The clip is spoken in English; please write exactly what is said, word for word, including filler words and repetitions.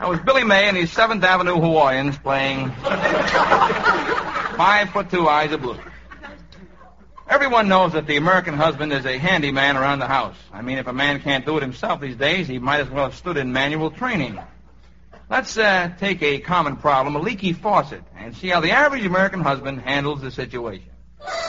That was Billy May and his Seventh Avenue Hawaiians playing Five Foot Two Eyes of Blue. Everyone knows that the American husband is a handyman around the house. I mean, if a man can't do it himself these days, he might as well have stood in manual training. Let's uh, take a common problem, a leaky faucet, and see how the average American husband handles the situation.